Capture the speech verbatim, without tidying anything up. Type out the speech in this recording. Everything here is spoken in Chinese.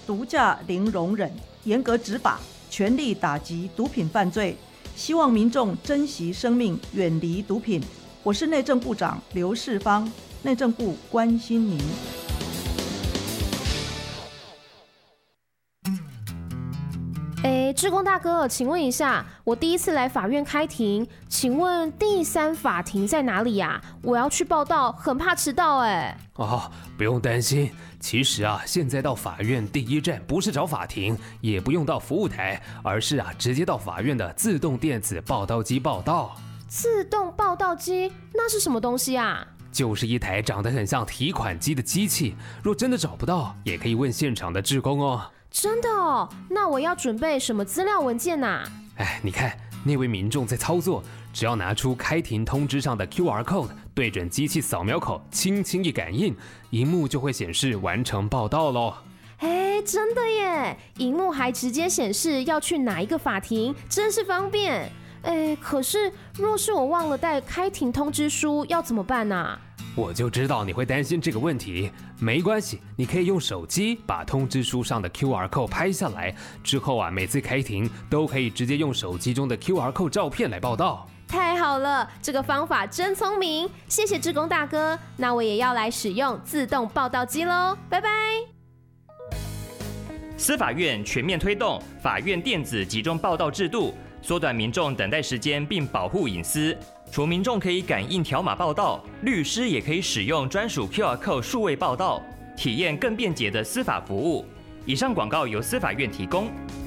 毒驾零容忍，严格执法，全力打击毒品犯罪，希望民众珍惜生命，远离毒品。我是内政部长刘世芳，内政部关心您。 哎，志工大哥，请问一下，我第一次来法院开庭，请问第三法庭在哪里呀？我要去报到，很怕迟到哎。 哦，不用担心，其实啊，现在到法院第一站不是找法庭，也不用到服务台，而是啊，直接到法院的自动电子报到机报到。 自动报到机那是什么东西啊？ 就是一台长得很像提款机的机器，若真的找不到，也可以问现场的志工哦。 真的哦？那我要准备什么资料文件啊？ 哎，你看那位民众在操作，只要拿出开庭通知上的 Q R code， 对准机器扫描口，轻轻一感应，荧幕就会显示完成报到咯。 哎，真的耶！荧幕还直接显示要去哪一个法庭，真是方便。哎，可是若是我忘了带开庭通知书，要怎么办啊？ 我就知道你会担心这个问题，没关系，你可以用手机把通知书上的 Q R code 拍下来，之后啊，每次开庭都可以直接用手机中的 Q R code 照片来报到。 太好了，这个方法真聪明，谢谢志工大哥。那我也要来使用自动报到机咯，拜拜。 司法院全面推动法院电子集中报到制度，缩短民众等待时间，并保护隐私。除民众可以感应条码报到，律师也可以使用专属 Q R code 数位报到，体验更便捷的司法服务。以上广告由司法院提供。